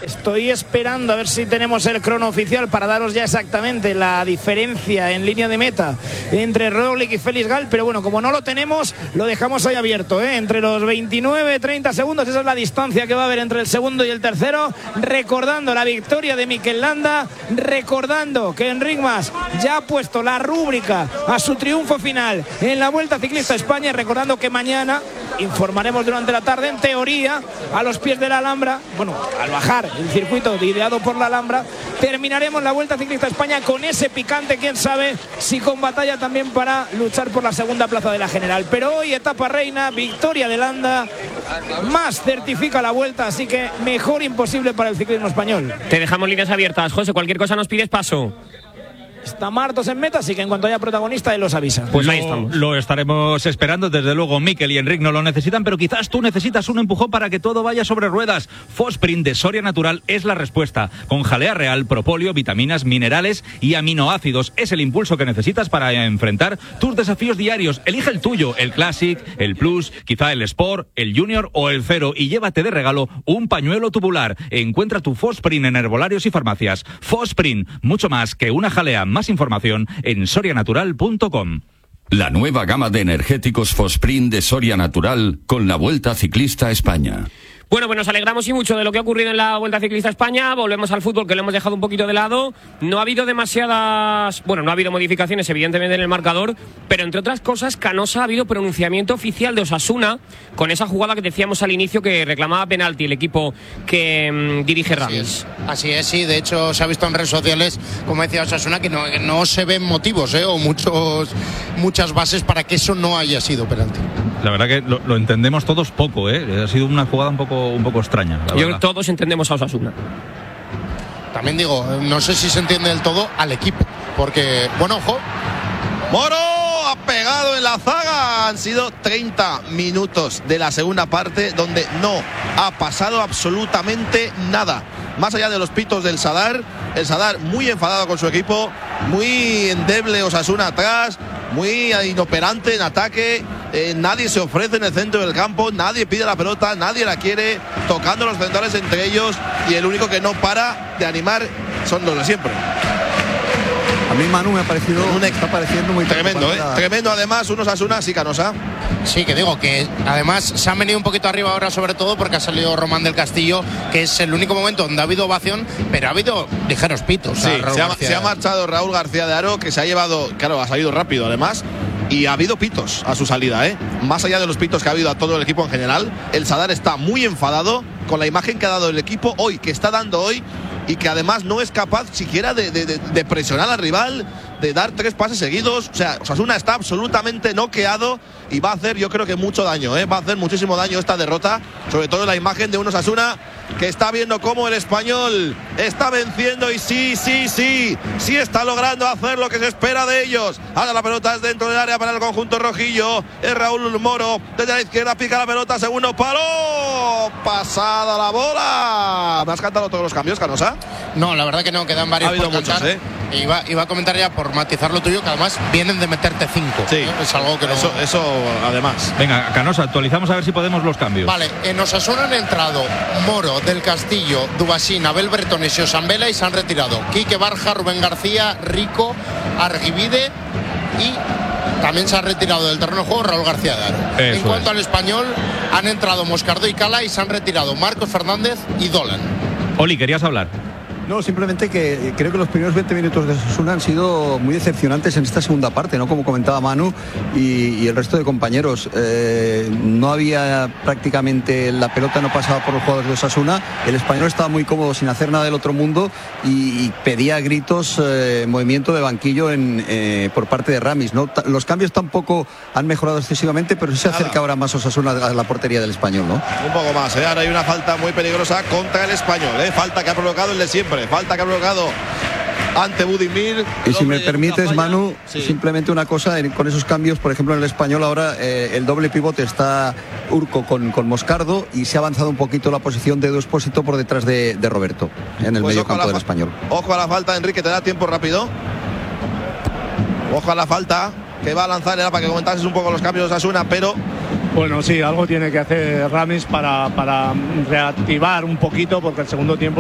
Estoy esperando a ver si tenemos el crono oficial para daros ya exactamente la diferencia en línea de meta entre Roglic y Félix Gall, pero bueno, como no lo tenemos, lo dejamos ahí abierto, entre los 29-30 segundos, esa es la distancia que va a haber entre el segundo y el tercero, recordando la victoria de Mikel Landa, recordando que Enric Mas ya ha puesto la rúbrica a su triunfo final en la Vuelta Ciclista a España, y recordando que mañana informaremos durante la tarde, en teoría, a los pies de la Alhambra, bueno, al bajar el circuito ideado por la Alhambra, terminaremos la Vuelta Ciclista a España con ese picante, quién sabe si con batalla también para luchar por la segunda plaza de la general. Pero hoy etapa reina, victoria de Landa, Mas certifica la Vuelta, así que mejor imposible para el ciclismo español. Te dejamos líneas abiertas, José, cualquier cosa nos pides paso. Está Martos en meta, así que en cuanto haya protagonista, él los avisa. Pues ahí estamos. Lo estaremos esperando, desde luego. Mikel y Enric no lo necesitan, pero quizás tú necesitas un empujón para que todo vaya sobre ruedas. Fosprint de Soria Natural es la respuesta. Con jalea real, propóleo, vitaminas, minerales y aminoácidos. Es el impulso que necesitas para enfrentar tus desafíos diarios. Elige el tuyo, el Classic, el Plus, quizá el Sport, el Junior o el Cero, y llévate de regalo un pañuelo tubular. Encuentra tu Fosprint en herbolarios y farmacias. Fosprint, mucho más que una jalea. Más información en sorianatural.com. La nueva gama de energéticos Fosprint de Soria Natural con la Vuelta Ciclista a España. Bueno, pues nos alegramos y mucho de lo que ha ocurrido en la Vuelta Ciclista a España. Volvemos al fútbol, que lo hemos dejado un poquito de lado. No ha habido demasiadas... Bueno, no ha habido modificaciones, evidentemente, en el marcador, pero entre otras cosas, Canosa, ha habido pronunciamiento oficial de Osasuna con esa jugada que decíamos al inicio que reclamaba penalti el equipo que dirige Ramis. Así es, sí. De hecho, se ha visto en redes sociales, como decía Osasuna, que no se ven motivos o muchas bases para que eso no haya sido penalti. La verdad que lo entendemos todos poco, Ha sido una jugada un poco extraña. Yo creo que todos entendemos a Osasuna. También digo, no sé si se entiende del todo al equipo, porque, bueno, ojo. Moro ha pegado en la zaga. Han sido 30 minutos de la segunda parte donde no ha pasado absolutamente nada. Más allá de los pitos del Sadar, el Sadar muy enfadado con su equipo, muy endeble Osasuna atrás, muy inoperante en ataque. Nadie se ofrece en el centro del campo, nadie pide la pelota, nadie la quiere, tocando los centrales entre ellos, y el único que no para de animar son los de siempre. A mí Manu me ha parecido, está pareciendo muy tremendo, tremendo. Además, unos Asunas y Canosa. Sí, que digo que además se han venido un poquito arriba ahora, sobre todo porque ha salido Román del Castillo, que es el único momento donde ha habido ovación, pero ha habido ligeros pitos. Sí, se ha marchado Raúl García de Haro, que se ha llevado, claro, ha salido rápido además, y ha habido pitos a su salida, Más allá de los pitos que ha habido a todo el equipo en general, el Sadar está muy enfadado con la imagen que ha dado el equipo hoy, que está dando hoy, y que además no es capaz siquiera de presionar al rival, de dar 3 pases seguidos. O sea, Osasuna está absolutamente noqueado y va a hacer, yo creo que mucho daño, va a hacer muchísimo daño esta derrota, sobre todo la imagen de un Osasuna que está viendo cómo el Español está venciendo, y sí está logrando hacer lo que se espera de ellos. Ahora la pelota es dentro del área para el conjunto rojillo, es Raúl Moro, desde la izquierda pica la pelota, segundo palo, pasada la bola. ¿Me has cantado todos los cambios, Canosa? No, la verdad que no, quedan varios. Ha habido por muchos, cantar. Iba a comentar ya, por matizar lo tuyo, que además vienen de meterte 5. Sí, es algo que no... Eso además. Venga, Canosa, actualizamos a ver si podemos los cambios. Vale, en Osasuna han entrado Moro, Del Castillo, Dubasín, Abel Bretones y Osambela, y se han retirado Quique Barja, Rubén García, Rico, Arguivide, y también se ha retirado del terreno de juego Raúl García de Haro. En cuanto al Español, han entrado Moscardó y Cala, y se han retirado Marcos Fernández y Dolan. Oli, ¿querías hablar? No, simplemente que creo que los primeros 20 minutos de Osasuna han sido muy decepcionantes en esta segunda parte, ¿no? Como comentaba Manu y el resto de compañeros. No había prácticamente, la pelota no pasaba por los jugadores de Osasuna. El Español estaba muy cómodo sin hacer nada del otro mundo y pedía a gritos movimiento de banquillo por parte de Ramis, ¿no? Los cambios tampoco han mejorado excesivamente, pero sí se acerca ahora más Osasuna a la portería del Español, ¿no? Un poco más, Ahora hay una falta muy peligrosa contra el Español, Falta que ha provocado el de siempre. Falta que ha provocado ante Budimir. Y si me permites, Manu, simplemente una cosa, con esos cambios, por ejemplo en el Español ahora el doble pivote está Urco con Moscardo, y se ha avanzado un poquito la posición de Edu Expósito por detrás de Roberto en el medio campo del Español. Ojo a la falta, Enrique, ¿te da tiempo rápido? Ojo a la falta que va a lanzar, era para que comentases un poco los cambios de Osasuna, pero... Bueno, sí, algo tiene que hacer Ramis para reactivar un poquito, porque el segundo tiempo